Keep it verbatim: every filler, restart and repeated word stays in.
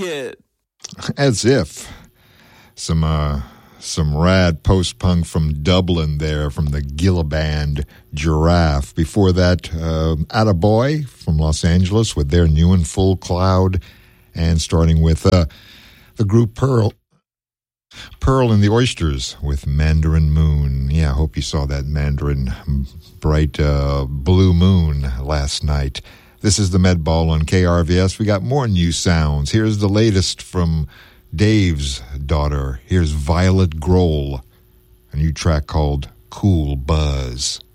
kid. As if. Some uh, some rad post-punk from Dublin there, from the Gilliband Giraffe. Before that, uh, Attaboy from Los Angeles with their new and full cloud. And starting with uh, the group Pearl. Pearl and the Oysters with Mandarin Moon. Yeah, I hope you saw that Mandarin bright uh, blue moon last night. This is the Med Ball on K R V S. We got more new sounds. Here's the latest from Dave's daughter. Here's Violet Grohl, a new track called Cool Buzz.